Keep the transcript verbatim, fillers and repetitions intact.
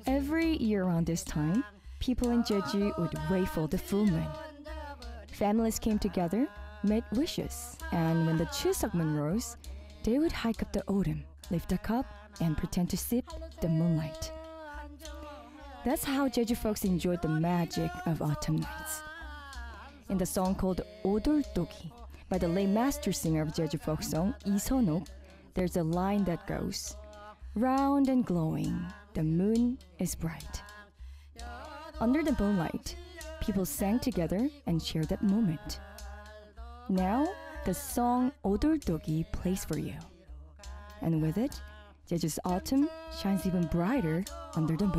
Every year around this time, people in Jeju would wait for the full moon. Families came together, made wishes, and when the Chuseok moon rose, they would hike up the autumn, lift a cup, and pretend to sip the moonlight. That's how Jeju folks enjoyed the magic of autumn nights. In the song called Odoldogi by the late master singer of Jeju folk song Lee Seon-ok, there's a line that goes, "Round and glowing, the moon is bright." Under the moonlight, people sang together and shared that moment. Now, the song Odoldogi plays for you. And with it, Jeju's autumn shines even brighter under the moon.